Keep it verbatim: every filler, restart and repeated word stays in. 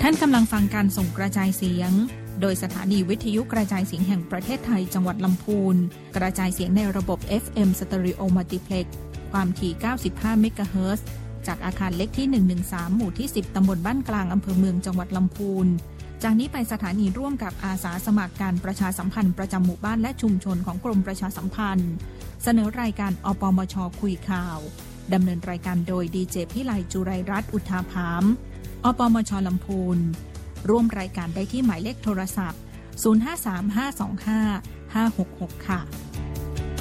ท่านกำลังฟังการส่งกระจายเสียงโดยสถานีวิทยุกระจายเสียงแห่งประเทศไทยจังหวัดลำพูนกระจายเสียงในระบบ เอฟ เอ็ม Stereo Multiplex ความถี่เก้าสิบห้าเมกะเฮิรตซ์จากอาคารเล็กที่หนึ่งหนึ่งสามหมู่ที่สิบตำบลบ้านกลางอำเภอเมืองจังหวัดลำพูนจากนี้ไปสถานีร่วมกับอาสาสมัครการประชาสัมพันธ์ประจำหมู่บ้านและชุมชนของกรมประชาสัมพันธ์เสนอรายการอปมช.คุยข่าวดำเนินรายการโดยดีเจพิไลจุไรรัตน์อุทาภามอปมช.ลำพูนร่วมรายการได้ที่หมายเลขโทรศัพท์ศูนย์ ห้า สาม ห้า สอง ห้า ห้า หก หกค่ะ